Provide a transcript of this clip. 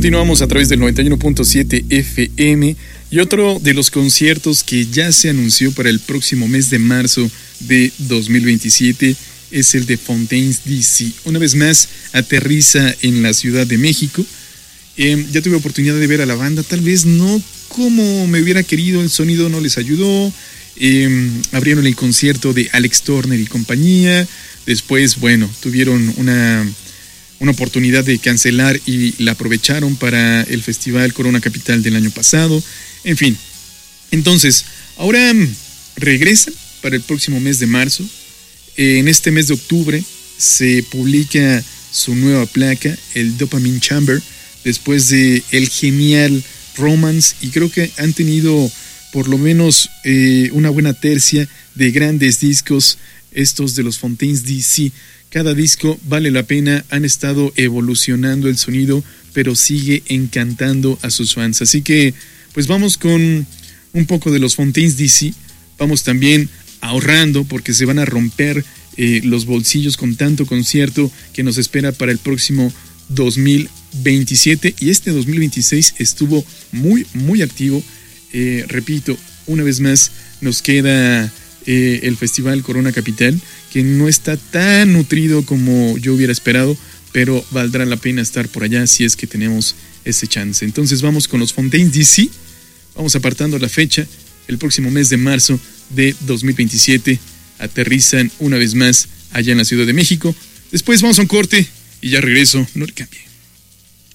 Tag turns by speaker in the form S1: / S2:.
S1: Continuamos a través del 91.7 FM y otro de los conciertos que ya se anunció para el próximo mes de marzo de 2027 es el de Fontaines DC. Una vez más aterriza en la Ciudad de México. Ya tuve oportunidad de ver a la banda, tal vez no como me hubiera querido, el sonido no les ayudó. Abrieron el concierto de Alex Turner y compañía. Después, bueno, tuvieron una oportunidad de cancelar y la aprovecharon para el Festival Corona Capital del año pasado. En fin, entonces, ahora regresan para el próximo mes de marzo. En este mes de octubre se publica su nueva placa, el Dopamine Chamber, después de el genial Romance, y creo que han tenido por lo menos una buena tercia de grandes discos, estos de los Fontaines DC. Cada disco vale la pena, han estado evolucionando el sonido, pero sigue encantando a sus fans. Así que, pues vamos con un poco de los Fontaines DC. Vamos también ahorrando porque se van a romper los bolsillos con tanto concierto que nos espera para el próximo 2027. Y este 2026 estuvo muy, muy activo. Repito, una vez más nos queda el Festival Corona Capital, que no está tan nutrido como yo hubiera esperado, pero valdrá la pena estar por allá si es que tenemos ese chance. Entonces vamos con los Fontaines DC, vamos apartando la fecha, el próximo mes de marzo de 2027, aterrizan una vez más allá en la Ciudad de México. Después vamos a un corte y ya regreso, no le cambie.